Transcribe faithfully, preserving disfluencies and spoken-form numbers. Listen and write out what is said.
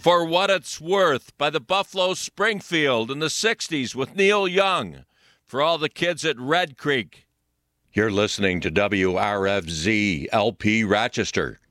For What It's Worth by the Buffalo Springfield in the sixties with Neil Young. For all the kids at Red Creek. You're listening to W R F Z L P Rochester,